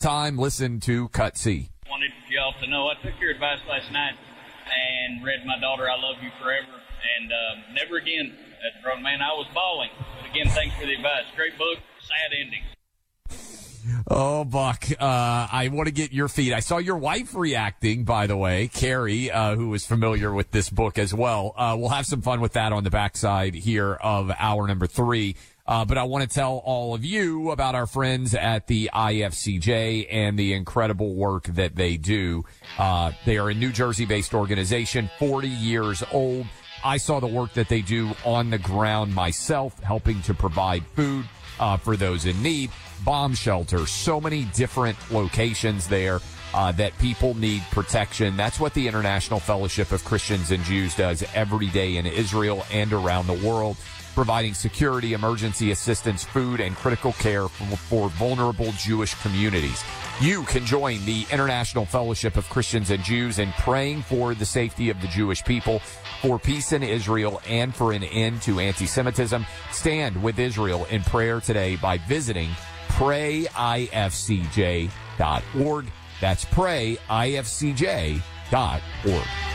time, listen to Cut C. Wanted y'all to know I took your advice last night and read my daughter I Love You Forever, and never again as a grown man. I was bawling. But again, thanks for the advice. Great book, sad ending. Oh, Buck, I want to get your feed. I saw your wife reacting, by the way, Carrie, who is familiar with this book as well. We'll have some fun with that on the backside here of hour number 3. But I want to tell all of you about our friends at the IFCJ and the incredible work that they do. They are a New Jersey-based organization, 40 years old. I saw the work that they do on the ground myself, helping to provide food for those in need. Bomb shelters, so many different locations there that people need protection. That's what the International Fellowship of Christians and Jews does every day in Israel and around the world, providing security, emergency assistance, food, and critical care for vulnerable Jewish communities. You can join the International Fellowship of Christians and Jews in praying for the safety of the Jewish people, for peace in Israel, and for an end to anti-Semitism. Stand with Israel in prayer today by visiting PrayIFCJ.org. That's PrayIFCJ.org.